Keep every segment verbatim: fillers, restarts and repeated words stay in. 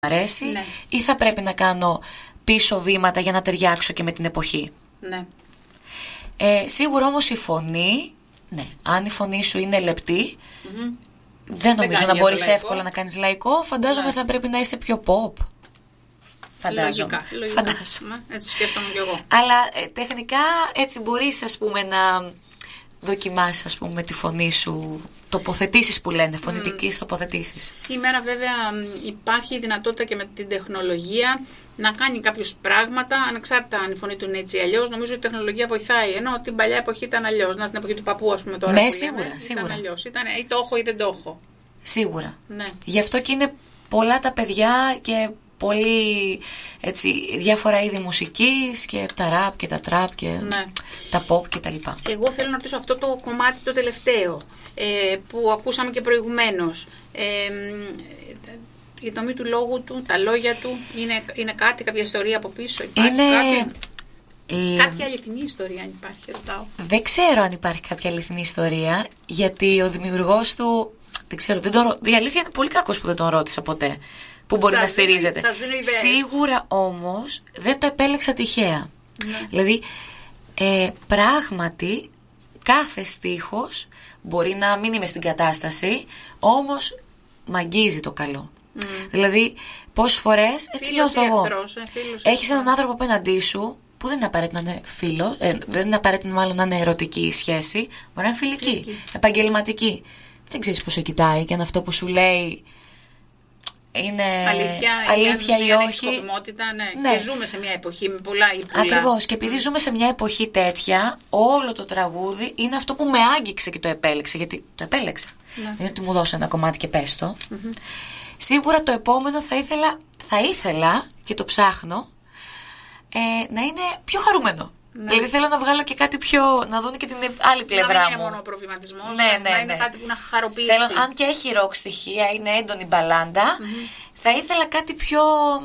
αρέσει, ναι. ή θα πρέπει να κάνω πίσω βήματα για να ταιριάξω και με την εποχή. Ναι. Ε, σίγουρα όμως η φωνή, ναι, αν η φωνή σου είναι λεπτή, Mm-hmm. δεν νομίζω δεν να μπορείς λαϊκό. εύκολα να κάνεις λαϊκό. Φαντάζομαι ναι. θα πρέπει να είσαι πιο pop. Φαντάζομαι. Λογικά, λογικά. Φαντάζομαι. Ναι, έτσι σκέφτομαι κι εγώ. Αλλά ε, τεχνικά έτσι μπορείς, ας πούμε, να δοκιμάσεις, ας πούμε, τη φωνή σου, τοποθετήσεις που λένε, φωνητικές mm. τοποθετήσεις. Σήμερα βέβαια υπάρχει η δυνατότητα και με την τεχνολογία να κάνει κάποιους πράγματα, ανεξάρτητα αν η φωνή του είναι έτσι ή αλλιώς. Νομίζω ότι η τεχνολογία βοηθάει, ενώ την παλιά εποχή ήταν αλλιώς. Να στην εποχή του παππού, ας πούμε, τώρα. Ναι, που σίγουρα, λέμε, σίγουρα. Ήταν αλλιώς. Ήταν ή το έχω ή δεν το έχω. Σίγουρα. Ναι. Γι' αυτό και είναι πολλά τα παιδιά και πολύ έτσι, διάφορα είδη μουσικής και τα ραπ και τα τραπ και ναι. τα pop και τα λοιπά. Εγώ θέλω να ρωτήσω αυτό το κομμάτι το τελευταίο ε, που ακούσαμε και προηγουμένως. Ε, η δομή του λόγου του, τα λόγια του, είναι, είναι κάτι, κάποια ιστορία από πίσω, υπάρχει είναι... κάτι, ε... κάποια αληθινή ιστορία αν υπάρχει, ρωτάω. Δεν ξέρω αν υπάρχει κάποια αληθινή ιστορία, γιατί ο δημιουργός του, δεν ξέρω, δεν τον... η αλήθεια είναι πολύ κακός που δεν τον ρώτησα ποτέ. Που μπορεί σας να στηρίζεται. Σας δίνω ιδέες. Σίγουρα όμως δεν το επέλεξα τυχαία. Ναι. Δηλαδή, ε, πράγματι, κάθε στίχος μπορεί να μην είμαι στην κατάσταση, όμως μ' αγγίζει το καλό. Mm. Δηλαδή, πόσες φορές έτσι νιώθω εγώ. Έχεις έναν άνθρωπο απέναντί σου που δεν είναι απαραίτητο να είναι φίλο, ε, δεν είναι απαραίτητο μάλλον να είναι ερωτική η σχέση, μπορεί να είναι φιλική, φιλική. επαγγελματική. Δεν ξέρεις πώς σε κοιτάει και αν αυτό που σου λέει είναι αλήθεια, αλήθεια ή, ή όχι. Ναι. Ναι. Και ζούμε σε μια εποχή με πολλά ή πολλά. Ακριβώς. Και επειδή mm. ζούμε σε μια εποχή τέτοια, όλο το τραγούδι είναι αυτό που με άγγιξε και το επέλεξε. Γιατί το επέλεξα. Ναι. Δεν είναι ότι μου δώσει ένα κομμάτι και πες το. Mm-hmm. Σίγουρα το επόμενο θα ήθελα, θα ήθελα και το ψάχνω, ε, να είναι πιο χαρούμενο. Ναι. Δηλαδή θέλω να βγάλω και κάτι πιο, να δω και την άλλη πλευρά να μου. Να είναι μόνο ο προβληματισμός, ναι, ναι, να ναι. είναι κάτι που να χαροποιήσει. Θέλω, αν και έχει ροκ στοιχεία, είναι έντονη μπαλάντα, mm-hmm. θα ήθελα κάτι πιο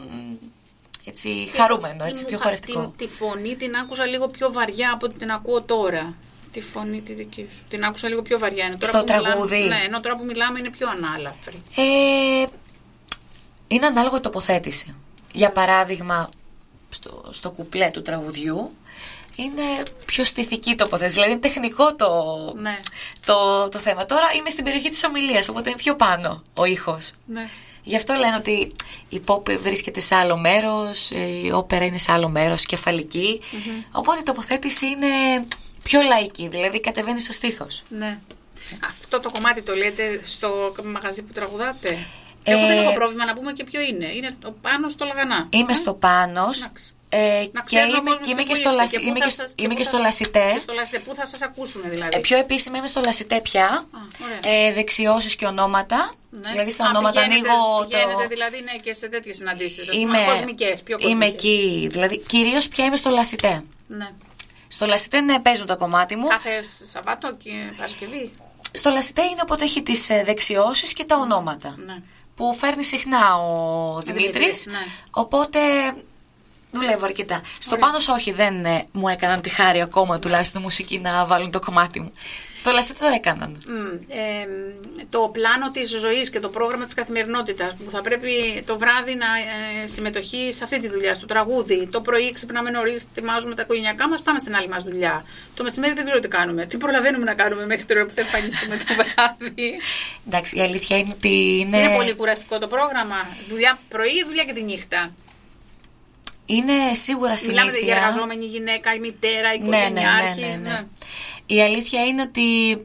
έτσι, και χαρούμενο, έτσι, πιο χορευτικό. Την, τη φωνή την άκουσα λίγο πιο βαριά από ό,τι την ακούω τώρα. Τη φωνή τη δική σου. Την άκουσα λίγο πιο βαριά. Ενώ τώρα στο που τραγούδι. Μιλάμε, ναι, ενώ τώρα που μιλάμε είναι πιο ανάλαφρη. Ε, είναι ανάλογο η τοποθέτηση. Για παράδειγμα, στο, στο κουπλέ του τραγουδιού, είναι πιο στιθική τοποθέτηση. Δηλαδή είναι τεχνικό το, ναι. το, το θέμα. Τώρα είμαι στην περιοχή της ομιλίας, οπότε είναι πιο πάνω ο ήχος. Ναι. Γι' αυτό λένε ότι η pop βρίσκεται σε άλλο μέρος, η όπερα είναι σε άλλο μέρος, κεφαλική. Mm-hmm. Οπότε η τοποθέτηση είναι πιο λαϊκή, δηλαδή κατεβαίνει στο στήθος. Ναι. Αυτό το κομμάτι το λέτε στο μαγαζί που τραγουδάτε. Ε, Εγώ δεν έχω πρόβλημα να πούμε και ποιο είναι. Είναι το πάνω στο Λαγανά. Είμαι ε? στο Πάνος. Ε, και είμαι, και είμαι και στο, λασι, και είμαι και, σας, είμαι και, και στο Λασιτέ. Και στο Λασιτέ, πού θα σας ακούσουν δηλαδή. Ε, πιο επίσημα είμαι στο Λασιτέ πια. Α, ε, δεξιώσεις και ονόματα. Ναι. Δηλαδή στα Α, ονόματα πηγαίνετε, ανοίγω. Πηγαίνετε το... δηλαδή ναι, και σε τέτοιες συναντήσεις. Είμαι, κοσμικές, πιο κοσμικές. Είμαι εκεί. Δηλαδή κυρίως πια είμαι στο Λασιτέ. Ναι. Στο Λασιτέ ναι, παίζουν το κομμάτι μου. Κάθε Σαββάτο και Παρασκευή. Στο Λασιτέ είναι όποτε έχει τις δεξιώσεις και τα ονόματα. Ναι. Που φέρνει συχνά ο Δημήτρης. Ναι. Οπότε δουλεύω αρκετά. Στο Ωραία. Πάνος όχι, δεν ε, μου έκαναν τη χάρη ακόμα τουλάχιστον μουσική να βάλουν το κομμάτι μου. Στο Λασιτέ το έκαναν. Mm, ε, το πλάνο της ζωής και το πρόγραμμα της καθημερινότητας που θα πρέπει το βράδυ να ε, συμμετοχή σε αυτή τη δουλειά, στο τραγούδι. Το πρωί ξυπνάμε νωρίς, ετοιμάζουμε τα οικογενειακά μας, πάμε στην άλλη μας δουλειά. Το μεσημέρι δεν ξέρω τι κάνουμε. Τι προλαβαίνουμε να κάνουμε μέχρι την ώρα που θα εμφανιστούμε το βράδυ. Εντάξει, η αλήθεια είναι ότι είναι. Είναι πολύ κουραστικό το πρόγραμμα. Δουλειά πρωί, δουλειά και τη νύχτα. Είναι σίγουρα συνήθεια. Μιλάμε για εργαζόμενη γυναίκα, η μητέρα, η οικογενειάρχη. Ναι, ναι, ναι, ναι, ναι. Η αλήθεια είναι ότι.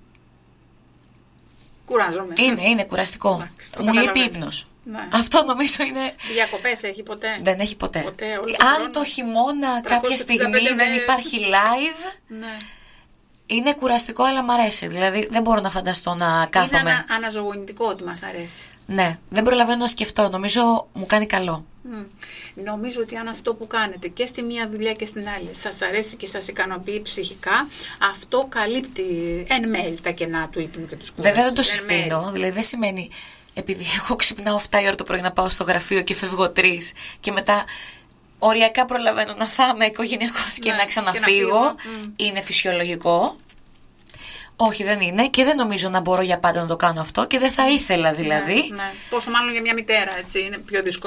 Κουράζομαι. Είναι, είναι κουραστικό. Εντάξει, μου λείπει ύπνος. Ναι. Αυτό νομίζω είναι. Διακοπές έχει ποτέ. Δεν έχει ποτέ. ποτέ Αν χρόνο. Το χειμώνα κάποια στιγμή δεν υπάρχει live. Ναι. Είναι κουραστικό, αλλά μ' αρέσει. Δηλαδή δεν μπορώ να φανταστώ να κάθομαι. Είναι ανα, αναζωογονητικό ότι μας αρέσει. Ναι, δεν προλαβαίνω να σκεφτώ. Νομίζω μου κάνει καλό. Mm. Νομίζω ότι αν αυτό που κάνετε και στη μία δουλειά και στην άλλη σας αρέσει και σας ικανοποιεί ψυχικά, αυτό καλύπτει εν μέρει τα κενά του ύπνου και του σκούτες. Βέβαια δεν το συστήνω. Δηλαδή δεν σημαίνει επειδή εγώ ξυπνάω εφτά η ώρα το πρωί να πάω στο γραφείο και φεύγω τρεις και μετά οριακά προλαβαίνω να φάμε οικογενειακώς και ναι, να ξαναφύγω. Να mm. Είναι φυσιολογικό. Όχι, δεν είναι και δεν νομίζω να μπορώ για πάντα να το κάνω αυτό και δεν θα ήθελα δηλαδή. Ναι, ναι. Πόσο μάλλον για μια μητέρα, έτσι, είναι πιο δύσκολο.